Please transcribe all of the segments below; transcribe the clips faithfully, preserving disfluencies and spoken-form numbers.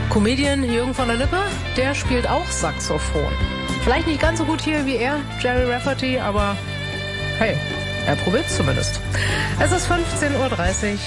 Comedian Jürgen von der Lippe, der spielt auch Saxophon. Vielleicht nicht ganz so gut hier wie er, Jerry Rafferty, aber hey, er probiert zumindest. Es ist fünfzehn Uhr dreißig.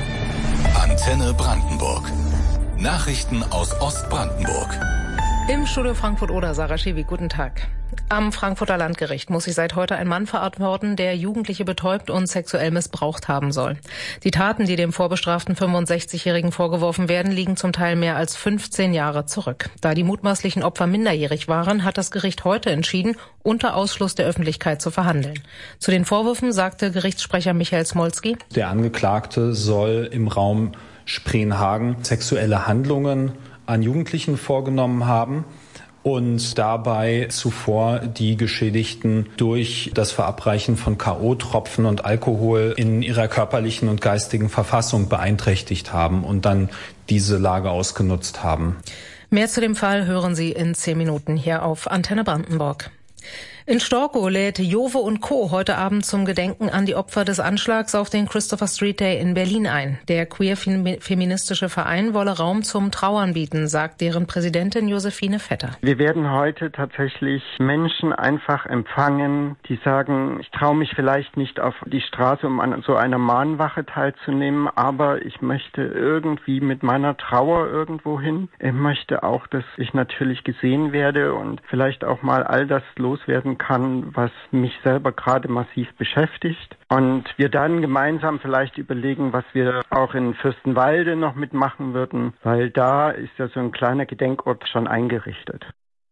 Antenne Brandenburg. Nachrichten aus Ostbrandenburg. Im Studio Frankfurt-Oder, Sarah Schewig, guten Tag. Am Frankfurter Landgericht muss sich seit heute ein Mann verantworten, der Jugendliche betäubt und sexuell missbraucht haben soll. Die Taten, die dem vorbestraften fünfundsechzigjährigen vorgeworfen werden, liegen zum Teil mehr als fünfzehn Jahre zurück. Da die mutmaßlichen Opfer minderjährig waren, hat das Gericht heute entschieden, unter Ausschluss der Öffentlichkeit zu verhandeln. Zu den Vorwürfen sagte Gerichtssprecher Michael Smolski: Der Angeklagte soll im Raum Spreenhagen sexuelle Handlungen an Jugendlichen vorgenommen haben und dabei zuvor die Geschädigten durch das Verabreichen von K O-Tropfen und Alkohol in ihrer körperlichen und geistigen Verfassung beeinträchtigt haben und dann diese Lage ausgenutzt haben. Mehr zu dem Fall hören Sie in zehn Minuten hier auf Antenne Brandenburg. In Storkow lädt Jove und Co. heute Abend zum Gedenken an die Opfer des Anschlags auf den Christopher Street Day in Berlin ein. Der queer-feministische Verein wolle Raum zum Trauern bieten, sagt deren Präsidentin Josephine Vetter. Wir werden heute tatsächlich Menschen einfach empfangen, die sagen, ich traue mich vielleicht nicht auf die Straße, um an so einer Mahnwache teilzunehmen, aber ich möchte irgendwie mit meiner Trauer irgendwo hin. Ich möchte auch, dass ich natürlich gesehen werde und vielleicht auch mal all das loswerden kann, was mich selber gerade massiv beschäftigt. Und wir dann gemeinsam vielleicht überlegen, was wir auch in Fürstenwalde noch mitmachen würden, weil da ist ja so ein kleiner Gedenkort schon eingerichtet.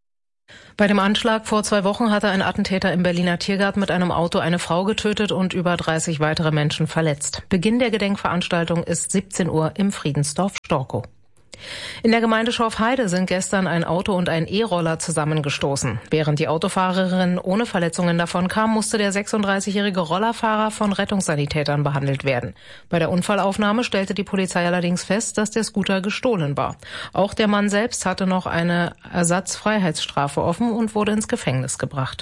Bei dem Anschlag vor zwei Wochen hatte ein Attentäter im Berliner Tiergarten mit einem Auto eine Frau getötet und über dreißig weitere Menschen verletzt. Beginn der Gedenkveranstaltung ist siebzehn Uhr im Friedensdorf Storkow. In der Gemeinde Schorfheide sind gestern ein Auto und ein E-Roller zusammengestoßen. Während die Autofahrerin ohne Verletzungen davonkam, musste der sechsunddreißigjährige Rollerfahrer von Rettungssanitätern behandelt werden. Bei der Unfallaufnahme stellte die Polizei allerdings fest, dass der Scooter gestohlen war. Auch der Mann selbst hatte noch eine Ersatzfreiheitsstrafe offen und wurde ins Gefängnis gebracht.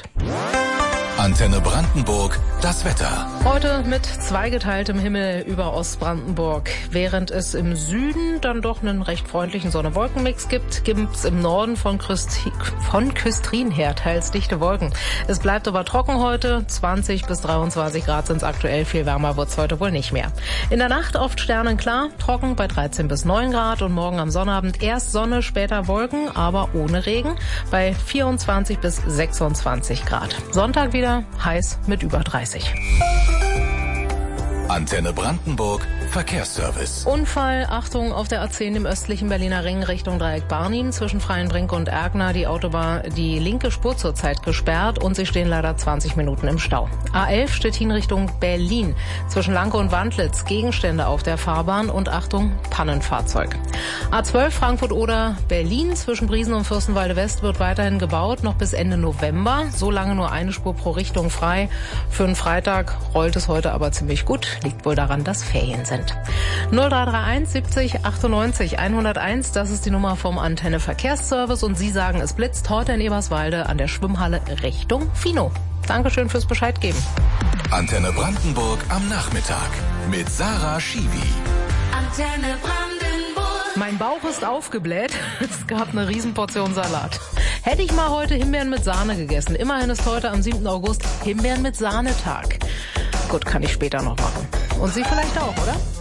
Antenne Brandenburg, das Wetter. Heute mit zweigeteiltem Himmel über Ostbrandenburg. Während es im Süden dann doch einen recht freundlichen Sonne-Wolken-Mix gibt, gibt's im Norden von, Christi- von Küstrin her teils dichte Wolken. Es bleibt aber trocken heute. zwanzig bis dreiundzwanzig Grad sind's aktuell. Viel wärmer wird's heute wohl nicht mehr. In der Nacht oft sternenklar, trocken bei dreizehn bis neun Grad und morgen am Sonnabend erst Sonne, später Wolken, aber ohne Regen bei vierundzwanzig bis sechsundzwanzig Grad. Sonntag wieder heiß mit über dreißig. Antenne Brandenburg, Verkehrsservice. Unfall, Achtung, auf der A zehn im östlichen Berliner Ring Richtung Dreieck Barnim zwischen Freienbrink und Ergner. Die Autobahn, die linke Spur zurzeit gesperrt und sie stehen leider zwanzig Minuten im Stau. A elf Stettin Richtung Berlin zwischen Lanke und Wandlitz. Gegenstände auf der Fahrbahn und Achtung, Pannenfahrzeug. A zwölf Frankfurt-Oder Berlin zwischen Briesen und Fürstenwalde West wird weiterhin gebaut, noch bis Ende November. So lange nur eine Spur pro Richtung frei. Für einen Freitag rollt es heute aber ziemlich gut. Liegt wohl daran, dass Ferien sind. null drei drei eins siebzig achtundneunzig hunderteins, das ist die Nummer vom Antenne Verkehrsservice und Sie sagen, es blitzt heute in Eberswalde an der Schwimmhalle Richtung Fino. Dankeschön fürs Bescheid geben. Antenne Brandenburg am Nachmittag mit Sarah Schiewi. Antenne Brandenburg. Mein Bauch ist aufgebläht. Es gab eine Riesenportion Salat. Hätte ich mal heute Himbeeren mit Sahne gegessen. Immerhin ist heute am siebten August Himbeeren mit Sahnetag. Gut, kann ich später noch machen. Und Sie vielleicht auch, oder?